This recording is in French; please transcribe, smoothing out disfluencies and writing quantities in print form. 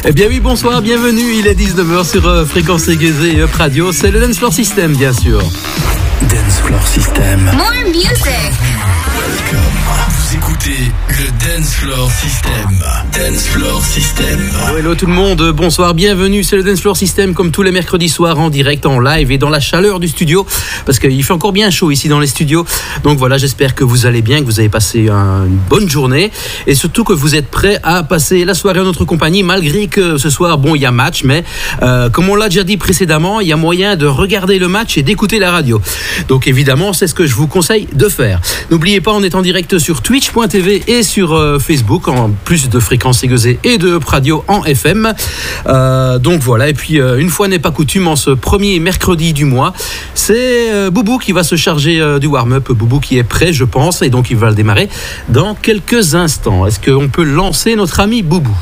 Eh bien oui, bonsoir, bienvenue, il est 19h sur Fréquence Aiguisée et Up Radio, c'est le Dance Floor System bien sûr. Dance Floor System. More music. Welcome. Vous écoutez le Dance Floor System. Dance Floor System. Oh, hello tout le monde, bonsoir, bienvenue, c'est le Dance Floor System comme tous les mercredis soirs en direct, en live et dans la chaleur du studio parce qu'il fait encore bien chaud ici dans les studios. Donc voilà, j'espère que vous allez bien, que vous avez passé une bonne journée et surtout que vous êtes prêts à passer la soirée en notre compagnie malgré que ce soir, bon, il y a match, mais comme on l'a déjà dit précédemment, il y a moyen de regarder le match et d'écouter la radio. Donc évidemment, c'est ce que je vous conseille de faire. N'oubliez pas, on est en direct sur twitch.tv et sur Facebook, en plus de Fréquence Aiguisée et de Up Radio en FM. Donc voilà, et puis une fois n'est pas coutume, en ce premier mercredi du mois, c'est Boubou qui va se charger du warm-up. Boubou qui est prêt, je pense, et donc il va le démarrer dans quelques instants. Est-ce qu'on peut lancer notre ami Boubou ?